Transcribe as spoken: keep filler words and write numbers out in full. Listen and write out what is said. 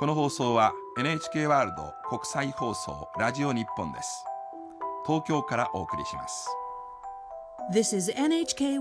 この放送は エヌエイチケー ワールド国際放送ラジオ日本です。東京からお送りします。 This is エヌエイチケー